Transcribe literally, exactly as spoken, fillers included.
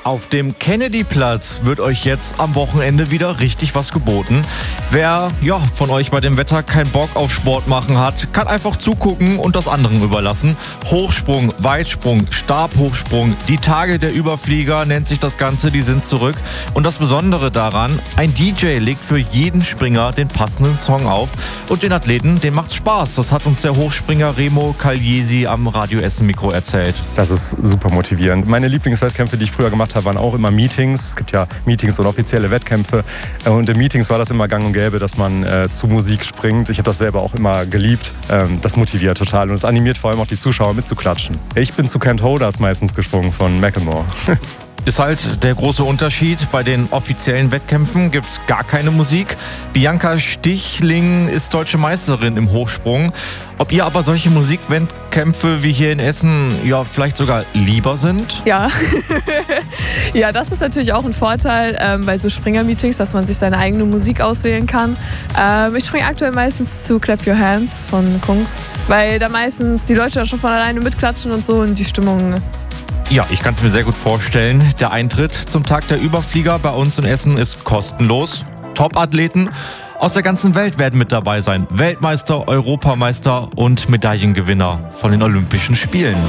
Auf dem Kennedy-Platz wird euch jetzt am Wochenende wieder richtig was geboten. Wer ja, von euch bei dem Wetter keinen Bock auf Sport machen hat, kann einfach zugucken und das anderen überlassen. Hochsprung, Weitsprung, Stabhochsprung, die Tage der Überflieger nennt sich das Ganze, die sind zurück. Und das Besondere daran, ein D J legt für jeden Springer den passenden Song auf. Und den Athleten, denen macht's Spaß. Das hat uns der Hochspringer Remo Cagliesi am Radio Essen Mikro erzählt. Das ist super motivierend. Meine Lieblingswettkämpfe, die ich früher gemacht habe, waren auch immer Meetings. Es gibt ja Meetings und offizielle Wettkämpfe. Und in Meetings war das immer gang und gäbe, dass man äh, zu Musik springt. Ich habe das selber auch immer geliebt. Ähm, das motiviert total und es animiert vor allem auch die Zuschauer mitzuklatschen. Ich bin zu Kent Hoders meistens gesprungen von Macklemore. Ist halt der große Unterschied. Bei den offiziellen Wettkämpfen gibt es gar keine Musik. Bianca Stichling ist deutsche Meisterin im Hochsprung. Ob ihr aber solche Musikwettkämpfe wie hier in Essen ja vielleicht sogar lieber sind? Ja, ja, das ist natürlich auch ein Vorteil ähm, bei so Springer-Meetings, dass man sich seine eigene Musik auswählen kann. Ähm, ich springe aktuell meistens zu Clap Your Hands von Kungs, weil da meistens die Leute dann schon von alleine mitklatschen und so und die Stimmung... Ja, ich kann es mir sehr gut vorstellen. Der Eintritt zum Tag der Überflieger bei uns in Essen ist kostenlos. Top-Athleten aus der ganzen Welt werden mit dabei sein. Weltmeister, Europameister und Medaillengewinner von den Olympischen Spielen.